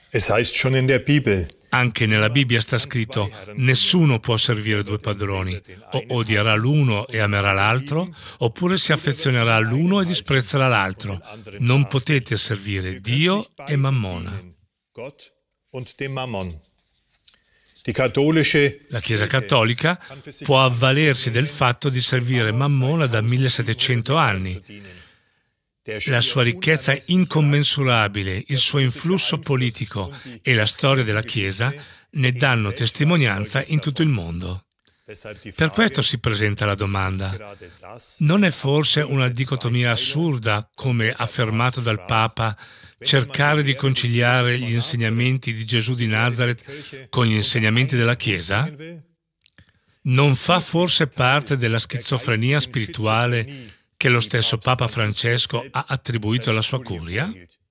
Es heißt schon in der Bibel. Anche nella Bibbia sta scritto: nessuno può servire due padroni, o odierà l'uno e amerà l'altro, oppure si affezionerà all'uno e disprezzerà l'altro. Non potete servire Dio e Mammona. Gott und dem Mammon. Die katholische La Chiesa Cattolica può avvalersi del fatto di servire Mammona da 1700 anni. La sua ricchezza incommensurabile, il suo influsso politico e la storia della Chiesa ne danno testimonianza in tutto il mondo. Per questo si presenta la domanda: non è forse una dicotomia assurda, come affermato dal Papa, cercare di conciliare gli insegnamenti di Gesù di Nazareth con gli insegnamenti della Chiesa? Non fa forse parte della schizofrenia spirituale che lo stesso Papa Francesco ha attribuito alla sua curia?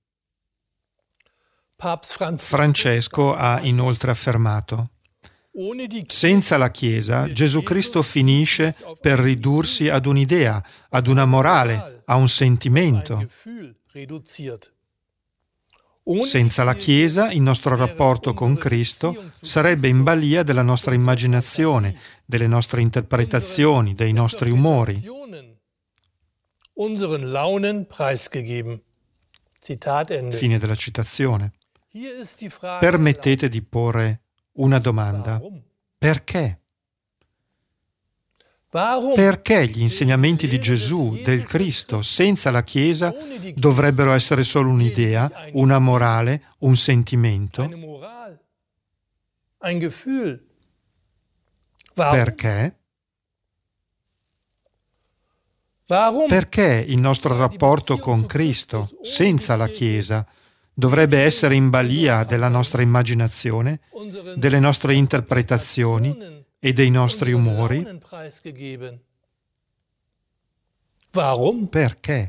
Francesco ha inoltre affermato: senza la Chiesa, Gesù Cristo finisce per ridursi ad un'idea, ad una morale, a un sentimento. Senza la Chiesa, il nostro rapporto con Cristo sarebbe in balia della nostra immaginazione, delle nostre interpretazioni, dei nostri umori. Unseren Launen preisgegeben. Zitat Ende. Fine della citazione. Permettete di porre una domanda. Perché? Perché gli insegnamenti di Gesù, del Cristo, senza la Chiesa, dovrebbero essere solo un'idea, una morale, un sentimento? Perché? Perché il nostro rapporto con Cristo, senza la Chiesa, dovrebbe essere in balia della nostra immaginazione, delle nostre interpretazioni e dei nostri umori? Perché?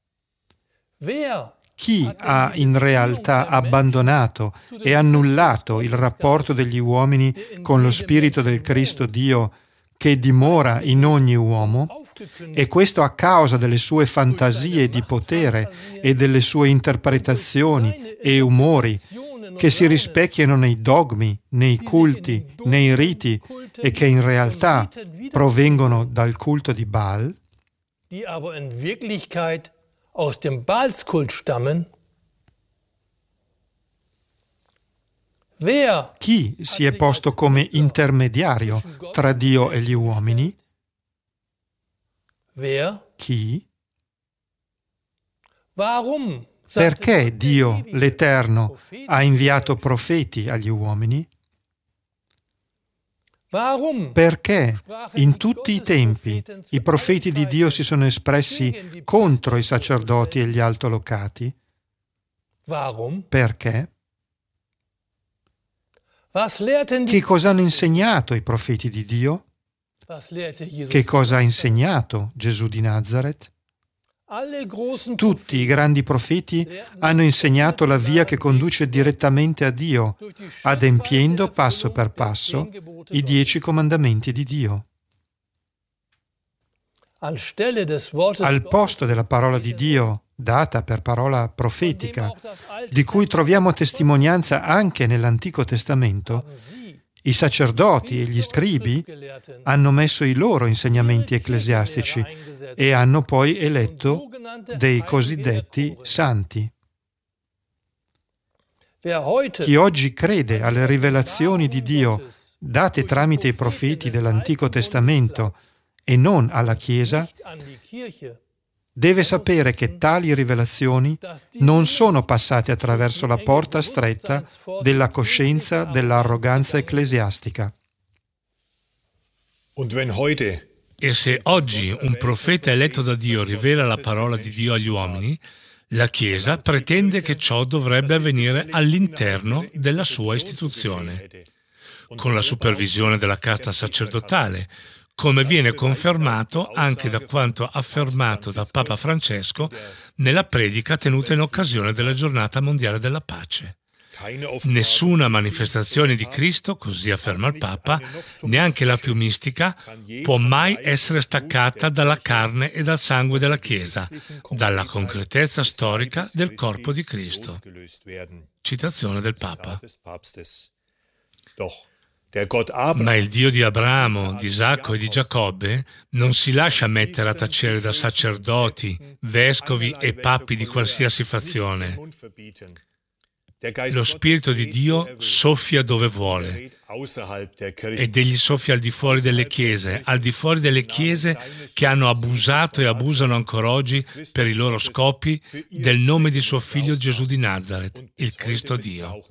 Chi ha in realtà abbandonato e annullato il rapporto degli uomini con lo Spirito del Cristo Dio che dimora in ogni uomo, e questo a causa delle sue fantasie di potere e delle sue interpretazioni e umori che si rispecchiano nei dogmi, nei culti, nei riti e che in realtà provengono dal culto di Baal, die aber in Wirklichkeit aus dem Baalskult stammen. Chi si è posto come intermediario tra Dio e gli uomini? Chi? Perché Dio, l'Eterno, ha inviato profeti agli uomini? Perché in tutti i tempi i profeti di Dio si sono espressi contro i sacerdoti e gli altolocati? Perché? Che cosa hanno insegnato i profeti di Dio? Che cosa ha insegnato Gesù di Nazareth? Tutti i grandi profeti hanno insegnato la via che conduce direttamente a Dio, adempiendo passo per passo i 10 comandamenti di Dio. Al posto della parola di Dio, data per parola profetica, di cui troviamo testimonianza anche nell'Antico Testamento, i sacerdoti e gli scribi hanno messo i loro insegnamenti ecclesiastici e hanno poi eletto dei cosiddetti santi. Chi oggi crede alle rivelazioni di Dio date tramite i profeti dell'Antico Testamento e non alla Chiesa, deve sapere che tali rivelazioni non sono passate attraverso la porta stretta della coscienza dell'arroganza ecclesiastica. E se oggi un profeta eletto da Dio rivela la parola di Dio agli uomini, la Chiesa pretende che ciò dovrebbe avvenire all'interno della sua istituzione, con la supervisione della casta sacerdotale, come viene confermato anche da quanto affermato da Papa Francesco nella predica tenuta in occasione della Giornata Mondiale della Pace. Nessuna manifestazione di Cristo, così afferma il Papa, neanche la più mistica, può mai essere staccata dalla carne e dal sangue della Chiesa, dalla concretezza storica del corpo di Cristo. Citazione del Papa. Ma il Dio di Abramo, di Isacco e di Giacobbe non si lascia mettere a tacere da sacerdoti, vescovi e papi di qualsiasi fazione. Lo Spirito di Dio soffia dove vuole ed egli soffia al di fuori delle chiese che hanno abusato e abusano ancora oggi per i loro scopi del nome di suo figlio Gesù di Nazaret, il Cristo Dio.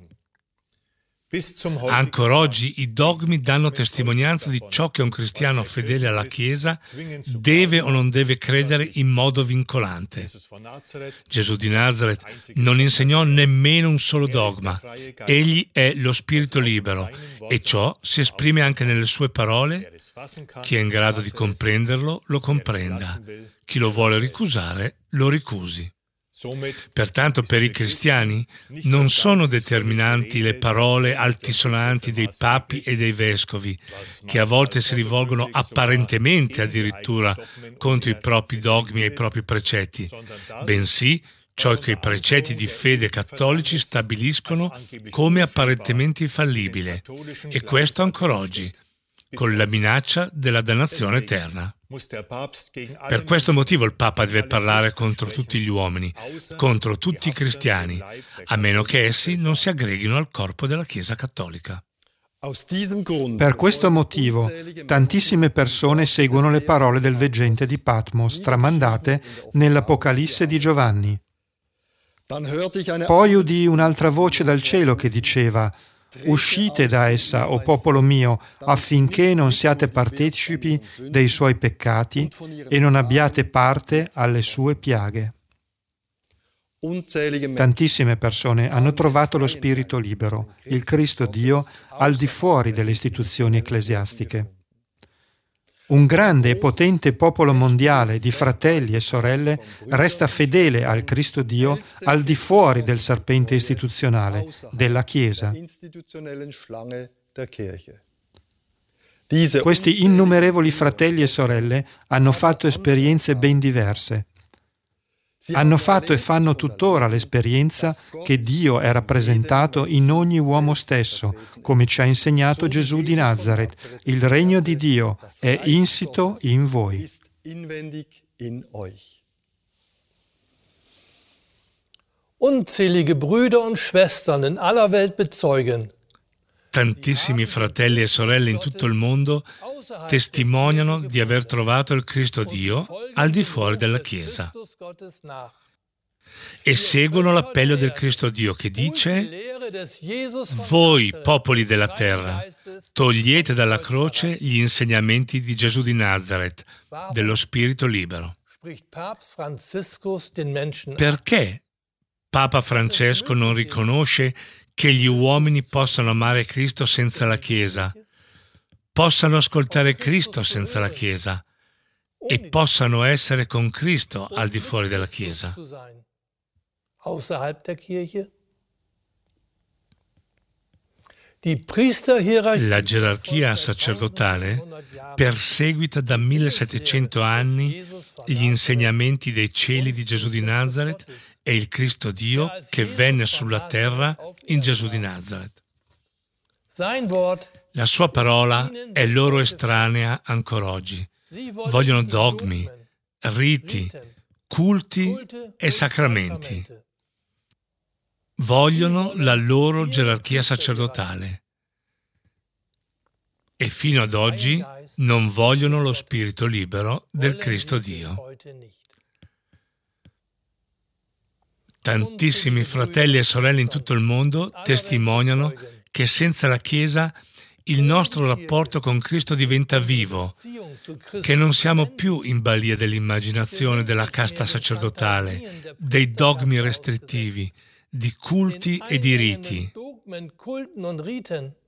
Ancora oggi i dogmi danno testimonianza di ciò che un cristiano fedele alla Chiesa deve o non deve credere in modo vincolante. Gesù di Nazaret non insegnò nemmeno un solo dogma. Egli è lo Spirito libero e ciò si esprime anche nelle sue parole. Chi è in grado di comprenderlo, lo comprenda. Chi lo vuole ricusare, lo ricusi. Pertanto per i cristiani non sono determinanti le parole altisonanti dei papi e dei vescovi, che a volte si rivolgono apparentemente addirittura contro i propri dogmi e i propri precetti, bensì ciò che i precetti di fede cattolici stabiliscono come apparentemente infallibile, e questo ancora oggi, con la minaccia della dannazione eterna. Per questo motivo il Papa deve parlare contro tutti gli uomini, contro tutti i cristiani, a meno che essi non si aggreghino al corpo della Chiesa cattolica. Per questo motivo, tantissime persone seguono le parole del veggente di Patmos tramandate nell'Apocalisse di Giovanni. Poi udii un'altra voce dal cielo che diceva: «Uscite da essa, o popolo mio, affinché non siate partecipi dei suoi peccati e non abbiate parte alle sue piaghe». Tantissime persone hanno trovato lo Spirito libero, il Cristo Dio, al di fuori delle istituzioni ecclesiastiche. Un grande e potente popolo mondiale di fratelli e sorelle resta fedele al Cristo Dio al di fuori del serpente istituzionale, della Chiesa. Questi innumerevoli fratelli e sorelle hanno fatto esperienze ben diverse. Hanno fatto e fanno tuttora l'esperienza che Dio è rappresentato in ogni uomo stesso, come ci ha insegnato Gesù di Nazaret. Il regno di Dio è insito in voi. Unzählige Brüder und Schwestern in aller Welt bezeugen: Tantissimi fratelli e sorelle in tutto il mondo testimoniano di aver trovato il Cristo Dio al di fuori della Chiesa e seguono l'appello del Cristo Dio che dice: «Voi, popoli della terra, togliete dalla croce gli insegnamenti di Gesù di Nazaret, dello Spirito libero». Perché Papa Francesco non riconosce che gli uomini possano amare Cristo senza la Chiesa, possano ascoltare Cristo senza la Chiesa e possano essere con Cristo al di fuori della Chiesa? La gerarchia sacerdotale perseguita da 1700 anni gli insegnamenti dei cieli di Gesù di Nazaret e il Cristo Dio che venne sulla terra in Gesù di Nazaret. La sua parola è loro estranea ancora oggi. Vogliono dogmi, riti, culti e sacramenti. Vogliono la loro gerarchia sacerdotale e fino ad oggi non vogliono lo Spirito libero del Cristo Dio. Tantissimi fratelli e sorelle in tutto il mondo testimoniano che senza la Chiesa il nostro rapporto con Cristo diventa vivo, che non siamo più in balia dell'immaginazione della casta sacerdotale, dei dogmi restrittivi, di culti e di riti.